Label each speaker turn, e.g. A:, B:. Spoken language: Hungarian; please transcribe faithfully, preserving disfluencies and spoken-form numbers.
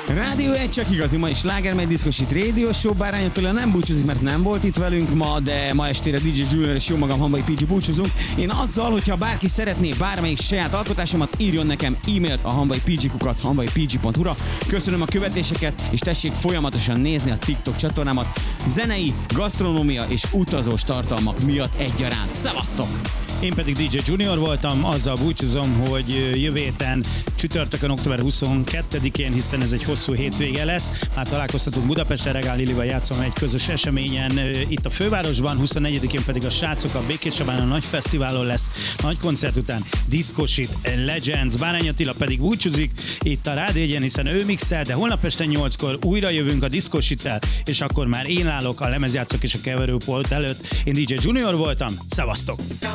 A: Rádió egy csak igazi, ma is Sláger Megy Diszkosít Radio Show. Bárány Attila nem búcsúzik, mert nem volt itt velünk ma, de ma estére dé dzsé Junior és jó magam, Hamvai pé gé búcsúzunk. Én azzal, hogyha bárki szeretné bármelyik saját alkotásomat, írjon nekem e-mailt a hamvai pé gé kukac hamvai pé gé pont hu-ra. Köszönöm a követéseket, és tessék folyamatosan nézni a TikTok csatornámat zenei, gasztronómia és utazós tartalmak miatt egyaránt. Szevasztok!
B: Én pedig dé dzsé Junior voltam, azzal búcsúzom, hogy jövő héten csütörtökön, október huszonkettedikén, hiszen ez egy hosszú hétvége lesz. Már találkozhatunk Budapesten, Regál Lilival játszom egy közös eseményen itt a fővárosban, huszonnegyedikén pedig a srácok a Békés Csabán a nagy fesztiválon lesz, nagy koncert után Diszkosít Legends. Bárány Attila pedig búcsúzik itt a Rádió egyen, hiszen ő mixel, de holnap este nyolckor újra jövünk a Diszkosíttel, és akkor már én állok a lemezjátszók és a keverőpult előtt. Én dé dzsé Junior voltam, szevasztok!